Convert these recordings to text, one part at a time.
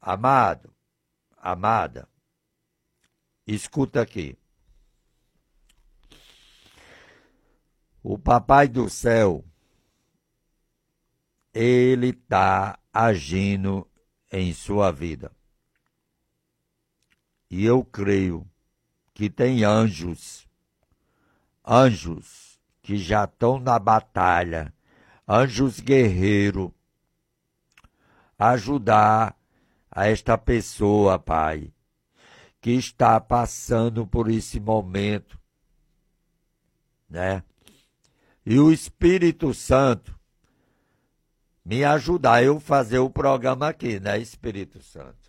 Amado, amada, escuta aqui. O Papai do Céu, ele está agindo em sua vida. E eu creio que tem anjos que já estão na batalha, anjos guerreiros, ajudar a esta pessoa, Pai, que está passando por esse momento, né? E o Espírito Santo me ajudar a eu fazer o programa aqui, né, Espírito Santo?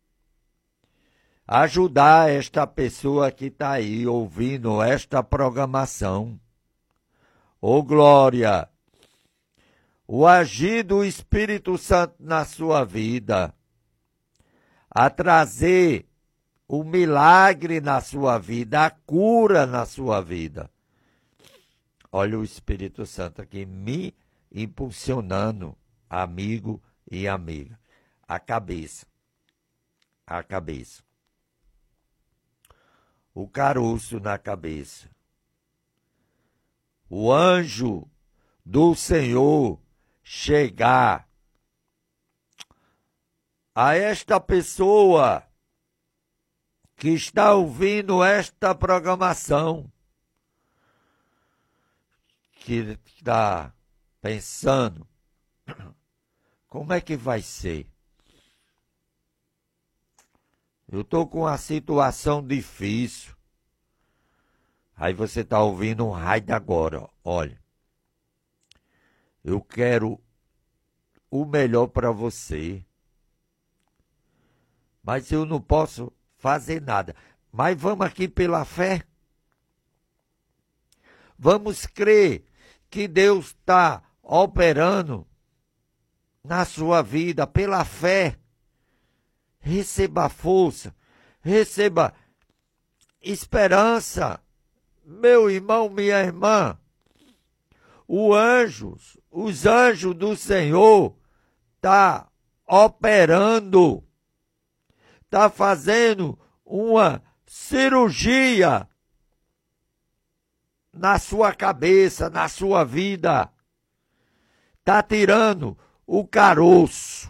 Ajudar esta pessoa que está aí ouvindo esta programação. Ô glória! O agir do Espírito Santo na sua vida, a trazer o milagre na sua vida, a cura na sua vida. Olha o Espírito Santo aqui me impulsionando, amigo e amiga. A cabeça. O caroço na cabeça. O anjo do Senhor chegar a esta pessoa que está ouvindo esta programação, que está pensando, como é que vai ser? Eu estou com uma situação difícil. Aí você está ouvindo um raio agora, ó. Olha, eu quero o melhor para você, mas eu não posso fazer nada. Mas vamos aqui pela fé. Vamos crer que Deus está operando na sua vida pela fé. Receba força, receba esperança. Meu irmão, minha irmã, os anjos do Senhor estão operando, está fazendo uma cirurgia na sua cabeça, na sua vida. Está tirando o caroço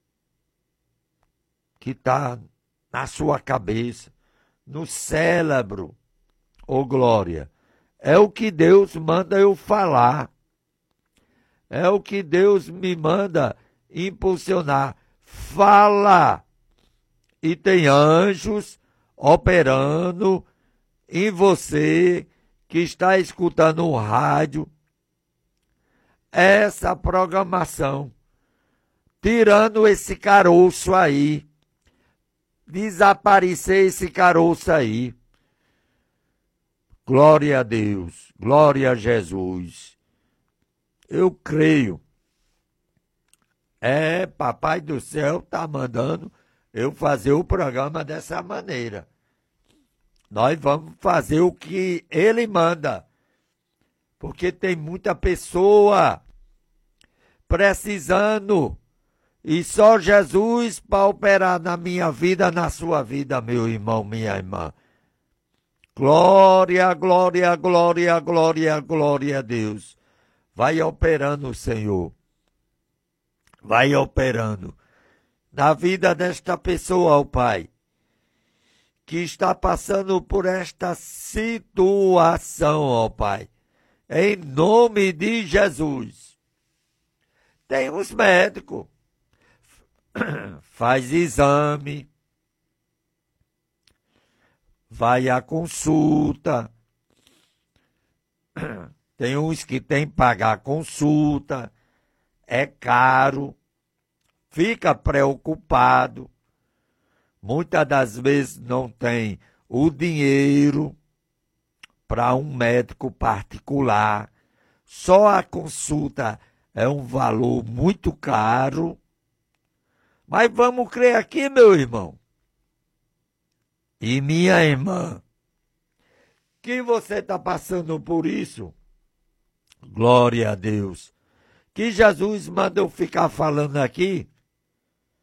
que está na sua cabeça, no cérebro. Ô glória, é o que Deus manda eu falar. É o que Deus me manda impulsionar. Fala! E tem anjos operando em você que está escutando o rádio, essa programação, tirando esse caroço aí, desaparecer esse caroço aí. Glória a Deus, glória a Jesus. Eu creio. Papai do Céu está mandando eu fazer o programa dessa maneira. Nós vamos fazer o que ele manda. Porque tem muita pessoa precisando. E só Jesus para operar na minha vida, na sua vida, meu irmão, minha irmã. Glória, glória, glória, glória, glória a Deus. Vai operando, Senhor. Vai operando na vida desta pessoa, ó Pai, que está passando por esta situação, ó Pai. Em nome de Jesus. Tem os médicos. Faz exame. Vai à consulta. Tem uns que tem que pagar a consulta. É caro. Fica preocupado. Muitas das vezes não tem o dinheiro para um médico particular. Só a consulta é um valor muito caro. Mas vamos crer aqui, meu irmão e minha irmã, que você está passando por isso. Glória a Deus. Que Jesus manda eu ficar falando aqui